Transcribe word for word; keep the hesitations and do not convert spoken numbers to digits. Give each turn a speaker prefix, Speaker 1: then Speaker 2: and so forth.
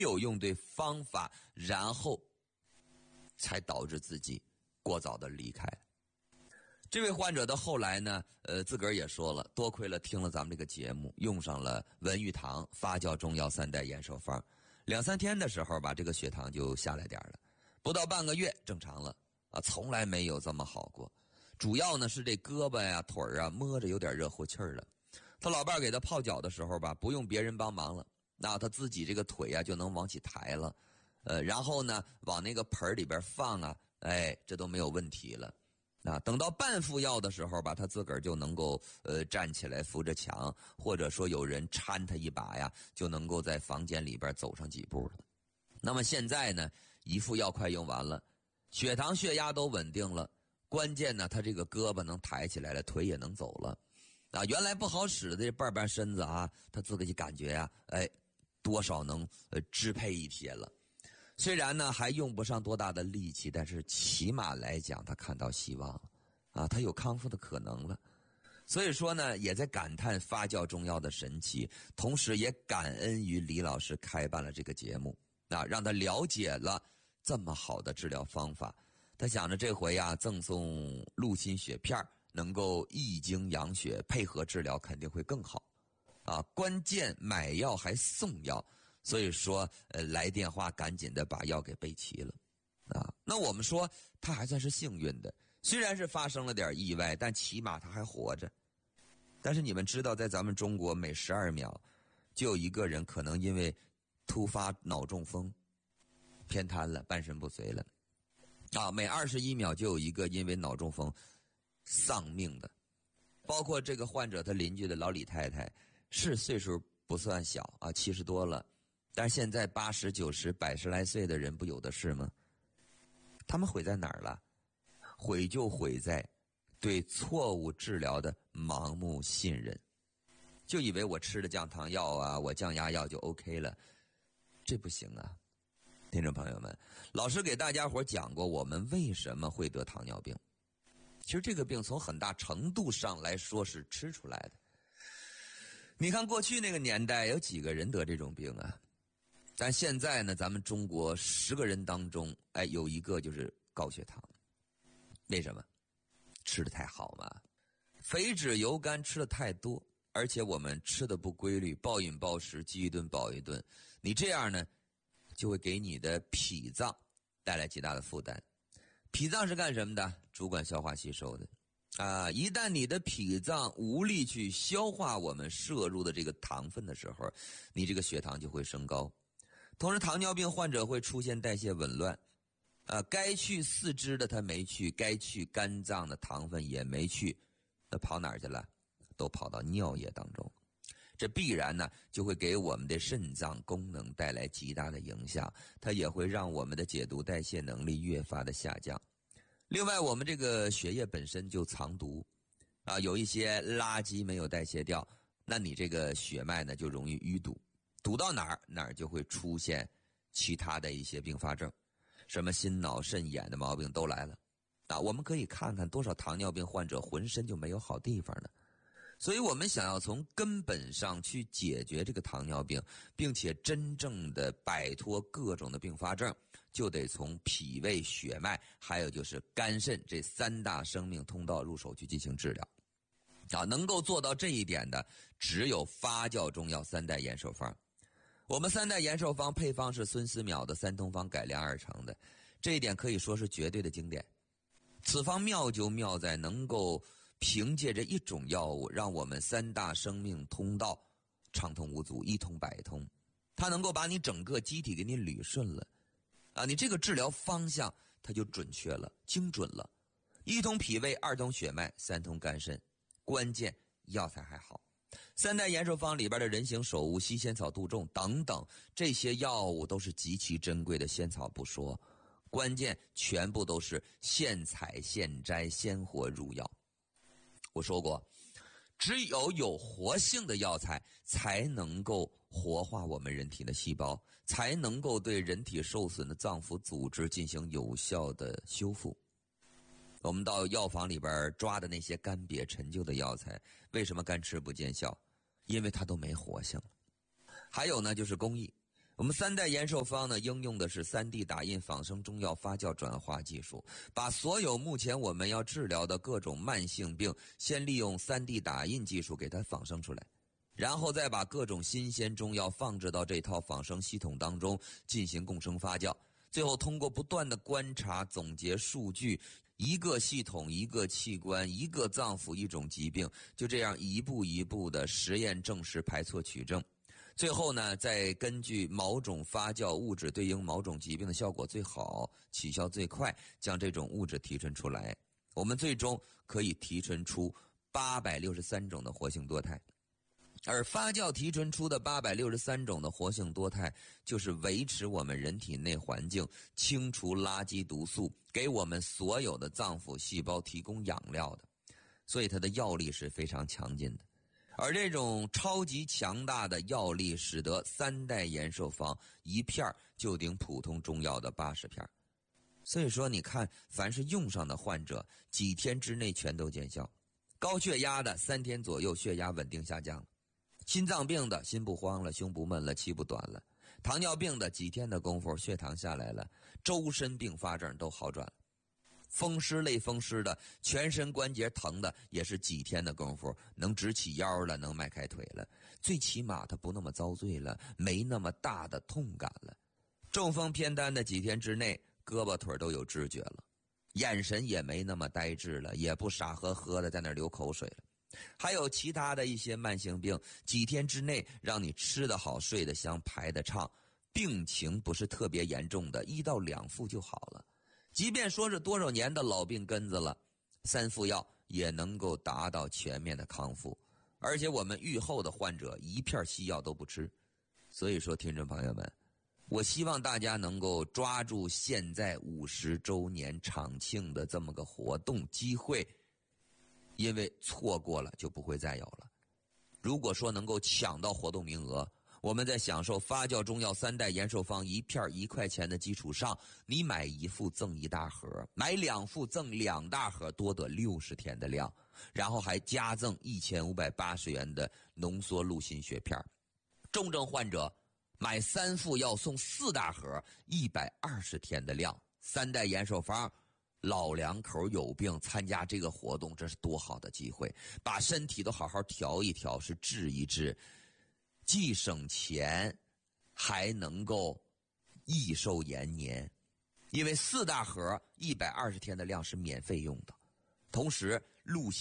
Speaker 1: 有用对方法，然后才导致自己过早的离开。这位患者的后来呢，呃，自个儿也说了，多亏了听了咱们这个节目，用上了文玉堂发酵中药三代延寿方，两三天的时候吧，这个血糖就下来点了，不到半个月正常了啊，从来没有这么好过。主要呢是这胳膊呀、腿儿啊摸着有点热乎气儿了。他老伴儿给他泡脚的时候吧，不用别人帮忙了，那他自己这个腿啊就能往起抬了，呃，然后呢往那个盆里边放啊，哎，这都没有问题了。啊，等到半服药的时候吧，他自个儿就能够呃站起来扶着墙，或者说有人搀他一把呀，就能够在房间里边走上几步了。那么现在呢，一副药快用完了，血糖血压都稳定了，关键呢他这个胳膊能抬起来了，腿也能走了。啊，原来不好使的这半半身子啊，他自己感觉呀、啊，哎，多少能呃支配一些了。虽然呢还用不上多大的力气，但是起码来讲他看到希望了啊，他有康复的可能了。所以说呢也在感叹发酵中药的神奇，同时也感恩于李老师开办了这个节目啊，让他了解了这么好的治疗方法。他想着这回啊赠送鹿心血片，能够益精养血，配合治疗肯定会更好啊。关键买药还送药，所以说，呃，来电话赶紧的把药给备齐了，啊，那我们说他还算是幸运的，虽然是发生了点意外，但起码他还活着。但是你们知道，在咱们中国每十二秒就有一个人可能因为突发脑中风偏瘫了，半身不遂了，啊，每二十一秒就有一个因为脑中风丧命的，包括这个患者他邻居的老李太太，是岁数不算小啊，七十多了。但是现在八十九十百十来岁的人不有的是吗？他们毁在哪儿了？毁就毁在对错误治疗的盲目信任，就以为我吃了降糖药啊，我降压药就 OK 了，这不行啊！听众朋友们，老师给大家伙讲过我们为什么会得糖尿病。其实这个病从很大程度上来说是吃出来的。你看过去那个年代有几个人得这种病啊？但现在呢，咱们中国十个人当中，哎，有一个就是高血糖。为什么？吃的太好嘛，肥脂油甘吃的太多，而且我们吃的不规律，暴饮暴食，饥一顿饱一顿，你这样呢，就会给你的脾脏带来极大的负担。脾脏是干什么的？主管消化吸收的。啊，一旦你的脾脏无力去消化我们摄入的这个糖分的时候，你这个血糖就会升高。同时糖尿病患者会出现代谢紊乱，啊，该去四肢的它没去，该去肝脏的糖分也没去，那跑哪儿去了？都跑到尿液当中。这必然呢就会给我们的肾脏功能带来极大的影响，它也会让我们的解毒代谢能力越发的下降。另外我们这个血液本身就藏毒啊，有一些垃圾没有代谢掉，那你这个血脉呢就容易淤堵，堵到哪儿哪儿就会出现其他的一些并发症，什么心脑肾眼的毛病都来了啊。我们可以看看多少糖尿病患者浑身就没有好地方呢。所以我们想要从根本上去解决这个糖尿病，并且真正的摆脱各种的并发症，就得从脾胃血脉还有就是肝肾这三大生命通道入手去进行治疗啊。能够做到这一点的只有发酵中药三代延寿方。我们三代延寿方配方是孙思邈的三通方改良而成的，这一点可以说是绝对的经典。此方妙就妙在能够凭借着一种药物让我们三大生命通道畅通无阻，一通百通，它能够把你整个机体给你捋顺了啊，你这个治疗方向它就准确了，精准了。一通脾胃，二通血脉，三通肝肾，关键药材还好。三代延寿方里边的人形首乌、西仙草、杜仲等等，这些药物都是极其珍贵的仙草不说，关键全部都是现采现摘鲜活入药。我说过，只有有活性的药材才能够活化我们人体的细胞，才能够对人体受损的脏腑组织进行有效的修复。我们到药房里边抓的那些干瘪陈旧的药材，为什么干吃不见效？因为它都没活性。还有呢就是工艺， 我们三代延寿方呢，应用的是 三 D 打印仿生中药发酵转化技术，把所有目前我们要治疗的各种慢性病，先利用 三 D 打印技术给它仿生出来，然后再把各种新鲜中药放置到这套仿生系统当中进行共生发酵，最后通过不断的观察总结数据，一个系统一个器官一个脏腑一种疾病，就这样一步一步的实验证实排错取证，最后呢再根据某种发酵物质对应某种疾病的效果最好起效最快，将这种物质提纯出来，我们最终可以提纯出八百六十三种的活性多肽。而发酵提纯出的八百六十三种的活性多肽，就是维持我们人体内环境、清除垃圾毒素、给我们所有的脏腑细胞提供养料的，所以它的药力是非常强劲的。而这种超级强大的药力，使得三代延寿方一片就顶普通中药的八十片。所以说你看，凡是用上的患者，几天之内全都见效。高血压的三天左右血压稳定下降了，心脏病的心不慌了，胸不闷了，气不短了，糖尿病的几天的功夫血糖下来了，周身并发症都好转了，风湿类风湿的全身关节疼的也是几天的功夫能直起腰了，能迈开腿了，最起码他不那么遭罪了，没那么大的痛感了。中风偏瘫的几天之内胳膊腿都有知觉了，眼神也没那么呆滞了，也不傻呵呵的在那儿流口水了。还有其他的一些慢性病，几天之内让你吃得好睡得香排得畅，病情不是特别严重的一到两副就好了。即便说是多少年的老病根子了，三副药也能够达到全面的康复。而且我们愈后的患者一片西药都不吃。所以说听众朋友们，我希望大家能够抓住现在五十周年厂庆的这么个活动机会，因为错过了就不会再有了。如果说能够抢到活动名额，我们在享受发酵中药三代延寿方一片一块钱的基础上，你买一副赠一大盒，买两副赠两大盒，多得六十天的量，然后还加赠一千五百八十元的浓缩鹿心血片。重症患者买三副药送四大盒，一百二十天的量，三代延寿方。老两口有病参加这个活动，这是多好的机会，把身体都好好调一调，是治一治，既省钱还能够益寿延年。因为四大盒一百二十天的量是免费用的，同时鹿